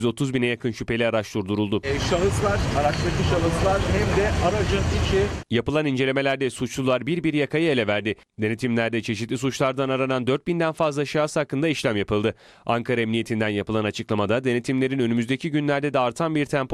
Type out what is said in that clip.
130 bine yakın şüpheli araç durduruldu. Şahıslar, araçtaki şahıslar hem de aracın içi. Yapılan incelemelerde suçlular bir yakayı ele verdi. Denetimlerde çeşitli suçlardan aranan 4000'den fazla şahıs hakkında işlem yapıldı. Ankara Emniyetinden yapılan açıklamada denetimlerin önümüzdeki günlerde de artan bir tempo